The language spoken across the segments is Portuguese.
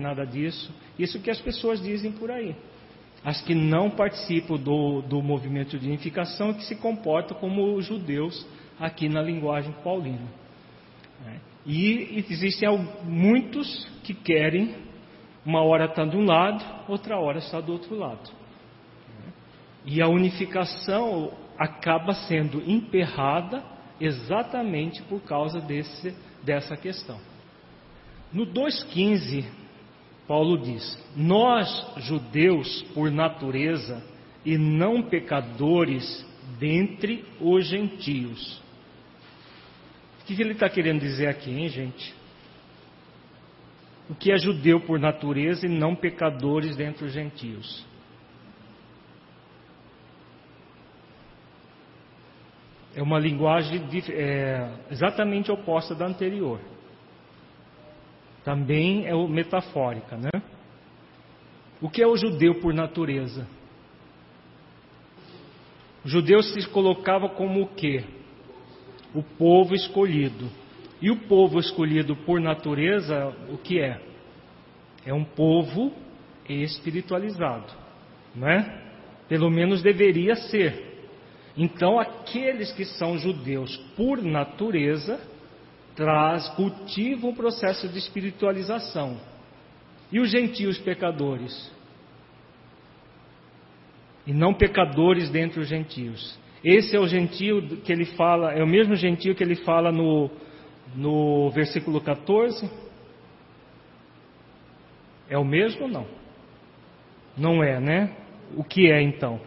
nada disso. Isso que as pessoas dizem por aí. As que não participam do movimento de unificação, que se comportam como os judeus aqui na linguagem paulina. E existem muitos que querem, uma hora estar de um lado, outra hora estar do outro lado. E a unificação acaba sendo emperrada exatamente por causa dessa questão. No 2,15, Paulo diz: nós, judeus por natureza, e não pecadores dentre os gentios. O que ele está querendo dizer aqui, hein, gente? O que é judeu por natureza e não pecadores dentre os gentios? É uma linguagem exatamente oposta da anterior. Também é metafórica, né? O que é o judeu por natureza? O judeu se colocava como o quê? O povo escolhido. E o povo escolhido por natureza, o que é? É um povo espiritualizado, não é? Pelo menos deveria ser. Então, aqueles que são judeus por natureza, cultivam o processo de espiritualização. E os gentios pecadores? E não pecadores dentre os gentios. Esse é o gentio que ele fala, é o mesmo gentio que ele fala no versículo 14? É o mesmo ou não? Não é, né? O que é então?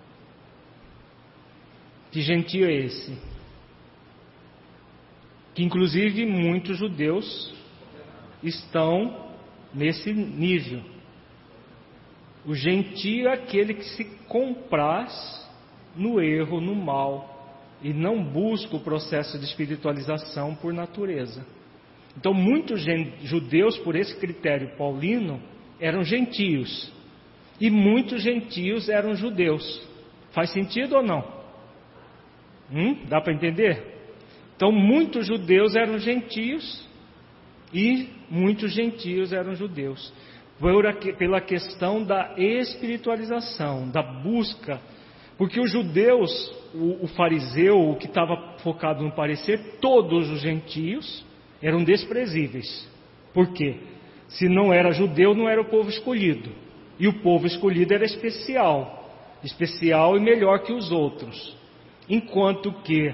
Que gentio é esse? Que inclusive muitos judeus estão nesse nível. O gentio é aquele que se compraz no erro, no mal, e não busca o processo de espiritualização por natureza. Então muitos judeus, por esse critério paulino, eram gentios, e muitos gentios eram judeus. Faz sentido ou não? Dá para entender? Então muitos judeus eram gentios e muitos gentios eram judeus, pela questão da espiritualização, da busca. Porque os judeus, o fariseu, o que estava focado no parecer, todos os gentios eram desprezíveis. Por quê? Se não era judeu, não era o povo escolhido. E o povo escolhido era especial e melhor que os outros. Enquanto que,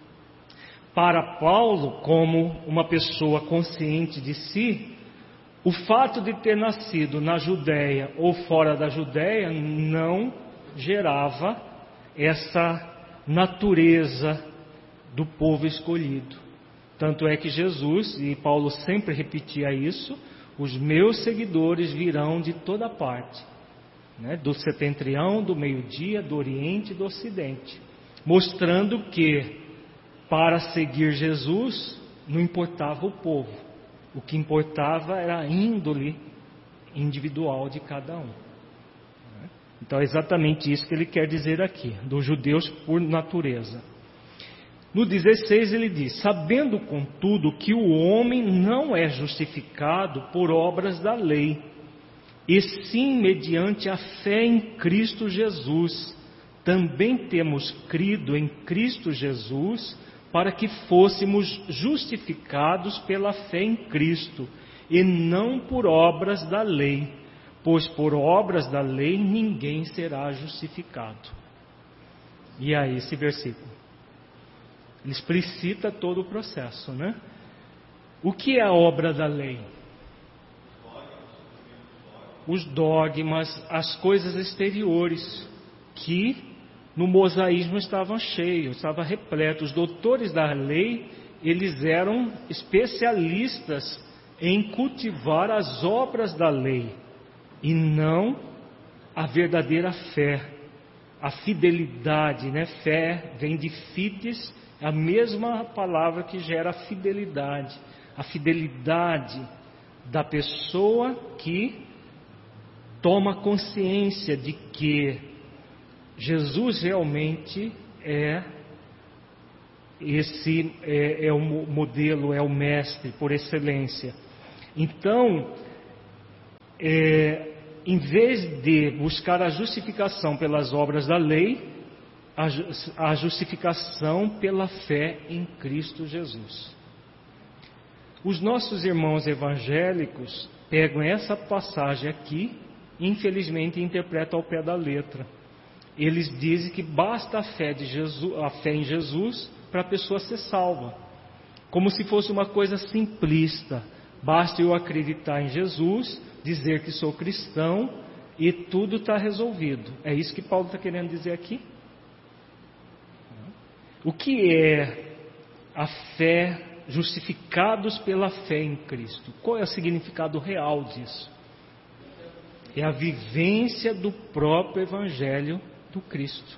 para Paulo, como uma pessoa consciente de si, o fato de ter nascido na Judéia ou fora da Judéia não gerava essa natureza do povo escolhido. Tanto é que Jesus, e Paulo sempre repetia isso, os meus seguidores virão de toda parte, né? Do setentrião, do meio-dia, do oriente e do ocidente, mostrando que para seguir Jesus não importava o povo, o que importava era a índole individual de cada um. Então é exatamente isso que ele quer dizer aqui, dos judeus por natureza. No 16 ele diz: sabendo contudo que o homem não é justificado por obras da lei, e sim mediante a fé em Cristo Jesus. Também temos crido em Cristo Jesus para que fôssemos justificados pela fé em Cristo, e não por obras da lei, pois por obras da lei ninguém será justificado. E aí esse versículo? Ele explicita todo o processo, né? O que é a obra da lei? Os dogmas, as coisas exteriores, que no mosaísmo estavam cheios, estava repleto. Os doutores da lei, eles eram especialistas em cultivar as obras da lei, e não a verdadeira fé, a fidelidade, né? Fé vem de fides, a mesma palavra que gera a fidelidade da pessoa que toma consciência de que Jesus realmente é o modelo, é o mestre por excelência. Então, em vez de buscar a justificação pelas obras da lei, a justificação pela fé em Cristo Jesus. Os nossos irmãos evangélicos pegam essa passagem aqui, infelizmente interpretam ao pé da letra. Eles dizem que basta a fé em Jesus para a pessoa ser salva, como se fosse uma coisa simplista. Basta eu acreditar em Jesus, dizer que sou cristão e tudo está resolvido. É isso que Paulo está querendo dizer aqui? O que é a fé, justificados pela fé em Cristo? Qual é o significado real disso? É a vivência do próprio Evangelho do Cristo.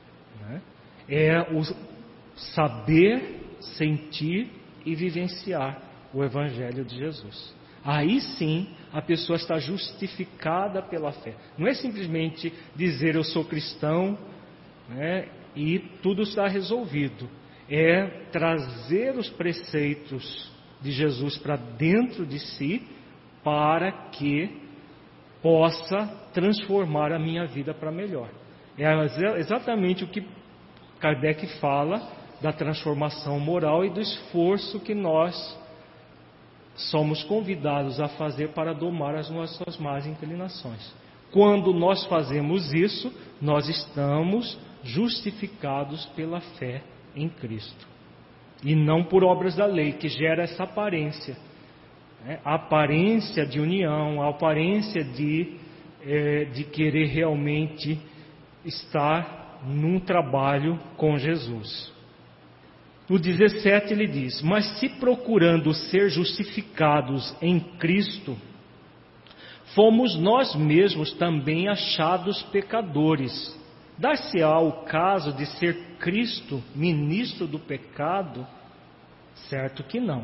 É o saber, sentir e vivenciar o Evangelho de Jesus. Aí sim a pessoa está justificada pela fé. Não é simplesmente dizer eu sou cristão, e tudo está resolvido. É trazer os preceitos de Jesus para dentro de si, para que possa transformar a minha vida para melhor. É exatamente o que Kardec fala da transformação moral e do esforço que nós somos convidados a fazer para domar as nossas más inclinações. Quando nós fazemos isso, nós estamos justificados pela fé em Cristo, e não por obras da lei, que gera essa aparência, a aparência de união, a aparência de querer realmente estar num trabalho com Jesus. No 17 ele diz: mas se procurando ser justificados em Cristo, fomos nós mesmos também achados pecadores. Dar-se-á o caso de ser Cristo ministro do pecado? Certo que não.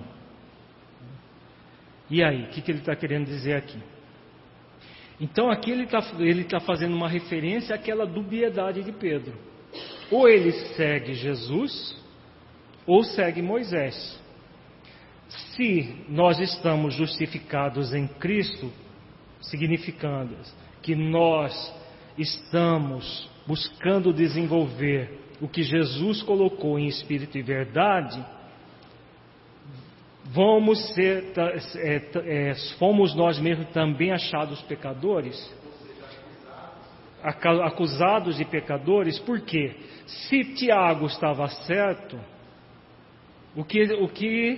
E aí, o que ele está querendo dizer aqui? Então aqui ele está fazendo uma referência àquela dubiedade de Pedro. Ou ele segue Jesus, ou segue Moisés. Se nós estamos justificados em Cristo, significando que nós estamos buscando desenvolver o que Jesus colocou em espírito e verdade, fomos nós mesmos também achados pecadores? Acusados de pecadores? Por quê? Se Tiago estava certo, o que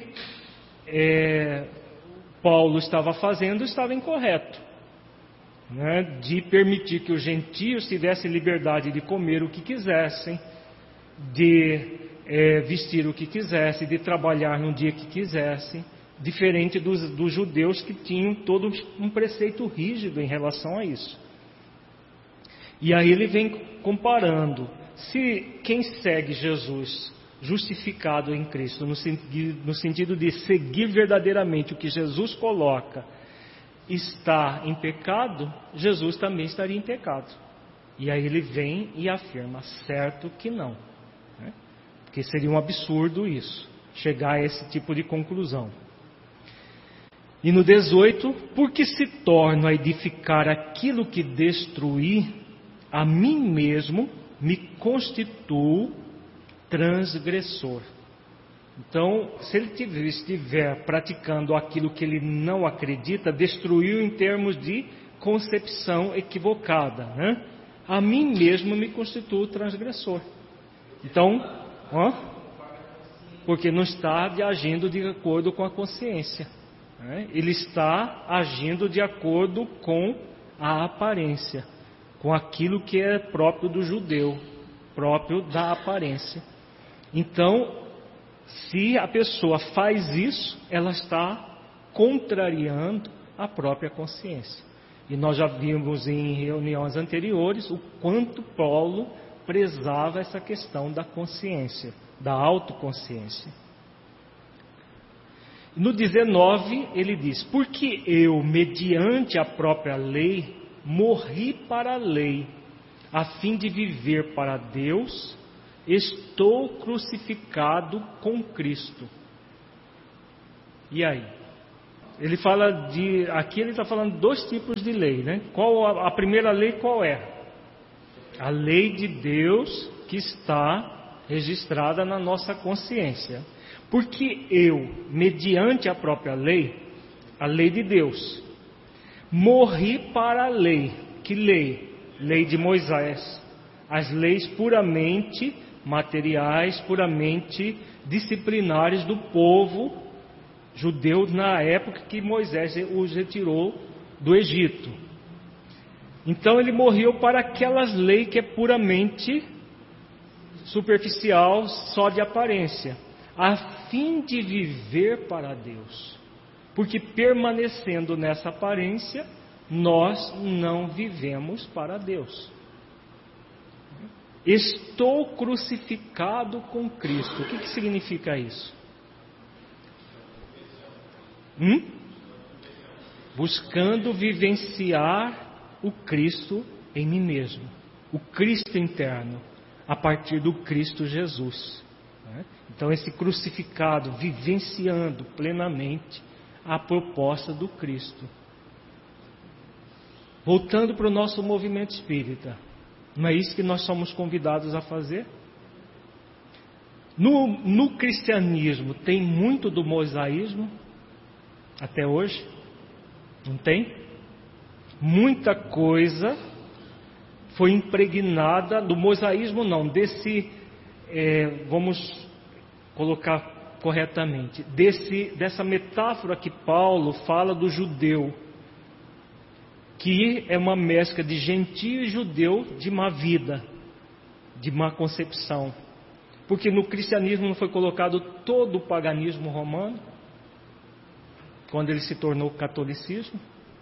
Paulo estava fazendo estava incorreto, de permitir que os gentios tivessem liberdade de comer o que quisessem, de vestir o que quisessem, de trabalhar no dia que quisessem, diferente dos judeus que tinham todo um preceito rígido em relação a isso. E aí ele vem comparando: se quem segue Jesus, justificado em Cristo, no sentido de seguir verdadeiramente o que Jesus coloca, está em pecado, Jesus também estaria em pecado. E aí ele vem e afirma: certo que não, porque seria um absurdo isso, chegar a esse tipo de conclusão. E no 18: porque se torno a edificar aquilo que destruí, a mim mesmo me constituo transgressor. Então, se ele estiver praticando aquilo que ele não acredita, destruiu em termos de concepção equivocada, a mim mesmo me constituo transgressor. Então, porque não está agindo de acordo com a consciência, ele está agindo de acordo com a aparência, com aquilo que é próprio do judeu, próprio da aparência. Então, se a pessoa faz isso, ela está contrariando a própria consciência. E nós já vimos em reuniões anteriores o quanto Paulo prezava essa questão da consciência, da autoconsciência. No 19 ele diz: porque eu, mediante a própria lei, morri para a lei, a fim de viver para Deus, estou crucificado com Cristo. E aí? Aqui ele está falando de 2 tipos de lei, né? Qual a primeira lei qual é? A lei de Deus que está registrada na nossa consciência. Porque eu, mediante a própria lei, a lei de Deus, morri para a lei. Que lei? Lei de Moisés. As leis puramente materiais, puramente disciplinares do povo judeu na época que Moisés os retirou do Egito. Então ele morreu para aquelas leis que é puramente superficial, só de aparência, a fim de viver para Deus. Porque permanecendo nessa aparência, nós não vivemos para Deus. Estou crucificado com Cristo. O que significa isso? Buscando vivenciar o Cristo em mim mesmo, o Cristo interno, a partir do Cristo Jesus. Então esse crucificado, vivenciando plenamente a proposta do Cristo. Voltando para o nosso movimento espírita, não é isso que nós somos convidados a fazer? No cristianismo tem muito do mosaísmo até hoje? Não tem? Muita coisa foi impregnada do mosaísmo, não, vamos colocar corretamente, dessa metáfora que Paulo fala do judeu, que é uma mescla de gentio e judeu de má vida, de má concepção. Porque no cristianismo não foi colocado todo o paganismo romano, quando ele se tornou catolicismo.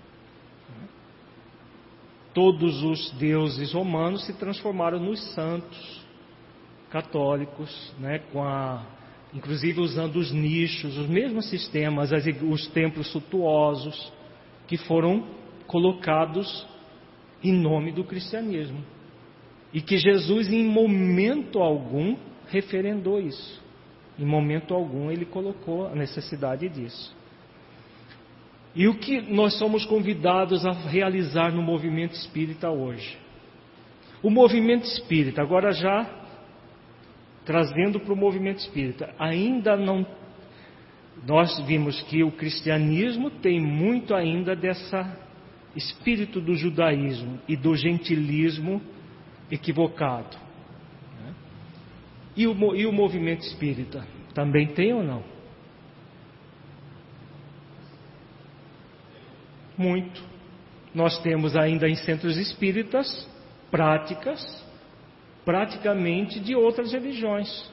Todos os deuses romanos se transformaram nos santos católicos, né, inclusive usando os nichos, os mesmos sistemas, os templos suntuosos, que foram colocados em nome do cristianismo. E que Jesus, em momento algum, referendou isso. Em momento algum, ele colocou a necessidade disso. E o que nós somos convidados a realizar no movimento espírita hoje? O movimento espírita, agora já trazendo para o movimento espírita, ainda não. Nós vimos que o cristianismo tem muito ainda dessa espírito do judaísmo e do gentilismo equivocado. E o movimento espírita também tem ou não? Muito. Nós temos ainda em centros espíritas práticas praticamente de outras religiões.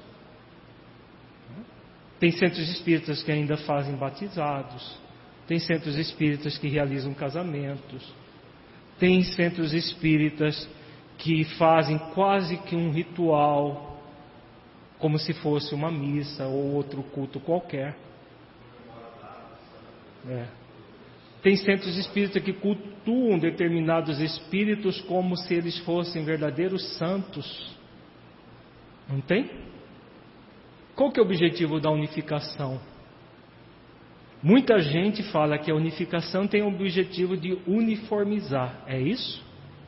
Tem centros espíritas que ainda fazem batizados, tem centros espíritas que realizam casamentos, tem centros espíritas que fazem quase que um ritual, como se fosse uma missa ou outro culto qualquer. Tem centros espíritas que cultuam determinados espíritos como se eles fossem verdadeiros santos. Não tem? Qual que é o objetivo da unificação? Muita gente fala que a unificação tem o objetivo de uniformizar. É isso?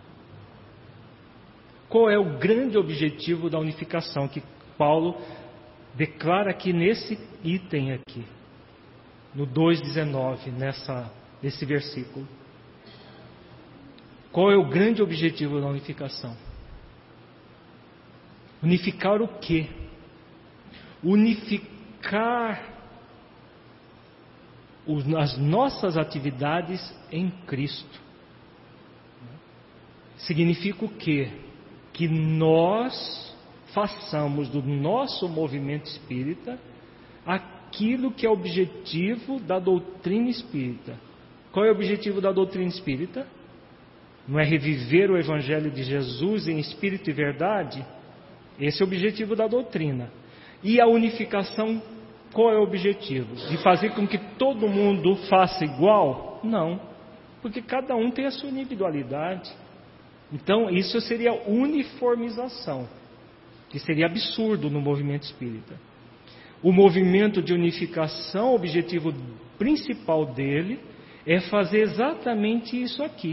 Qual é o grande objetivo da unificação que Paulo declara aqui nesse item aqui, no 2,19, nesse versículo? Qual é o grande objetivo da unificação? Unificar o quê? Unificar as nossas atividades em Cristo. Significa o quê? Que nós façamos do nosso movimento espírita aquilo que é objetivo da doutrina espírita. Qual é o objetivo da doutrina espírita? Não é reviver o Evangelho de Jesus em espírito e verdade? Esse é o objetivo da doutrina. E a unificação, qual é o objetivo? De fazer com que todo mundo faça igual? Não, porque cada um tem a sua individualidade. Então isso seria uniformização, que seria absurdo no movimento espírita. O movimento de unificação, o objetivo principal dele é fazer exatamente isso aqui.